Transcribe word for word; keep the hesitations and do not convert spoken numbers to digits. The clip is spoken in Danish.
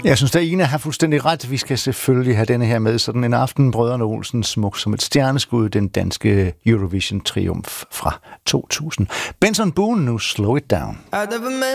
Jeg synes, at Ina har fuldstændig ret. Vi skal selvfølgelig have denne her med. Sådan en aften, Brødrene Olsen, smuk som et stjerneskud, den danske Eurovision-triumf fra to tusind. Benson Boone nu, Slow It Down.